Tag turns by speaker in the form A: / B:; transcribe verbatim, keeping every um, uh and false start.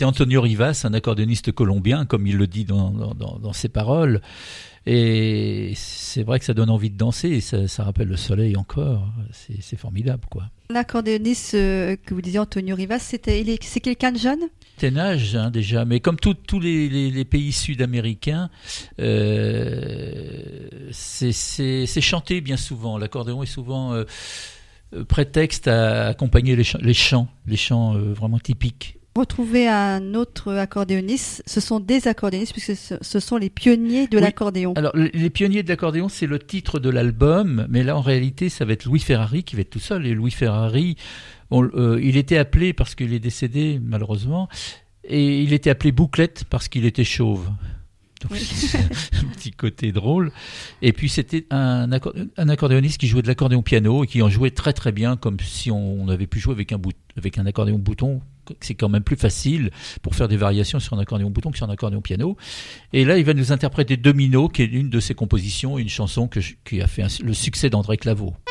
A: c'était Antonio Rivas, un accordéoniste colombien, comme il le dit dans, dans, dans, dans ses paroles. Et c'est vrai que ça donne envie de danser, et ça, ça rappelle le soleil encore. C'est, c'est formidable, quoi.
B: L'accordéoniste euh, que vous disiez, Antonio Rivas, c'était, il est, c'est quelqu'un de jeune ?
A: Âge hein, déjà, mais comme tous les, les, les pays sud-américains, euh, c'est, c'est, c'est chanté bien souvent. L'accordéon est souvent euh, prétexte à accompagner les chants, les chants, les chants euh, vraiment typiques.
B: Retrouver un autre accordéoniste, ce sont des accordéonistes puisque ce, ce sont les pionniers de oui. l'accordéon.
A: Alors les pionniers de l'accordéon, c'est le titre de l'album, mais là en réalité ça va être Louis Ferrari qui va être tout seul. Et Louis Ferrari, on, euh, il était appelé parce qu'il est décédé malheureusement, et il était appelé Bouclette parce qu'il était chauve. Donc oui. C'est un petit côté drôle. Et puis c'était un, un accordéoniste qui jouait de l'accordéon piano et qui en jouait très très bien, comme si on avait pu jouer avec un, bout, avec un accordéon bouton. C'est quand même plus facile pour faire des variations sur un accordéon bouton que sur un accordéon piano. Et là, il va nous interpréter Domino, qui est une de ses compositions, une chanson que je, qui a fait un, le succès d'André Claveau.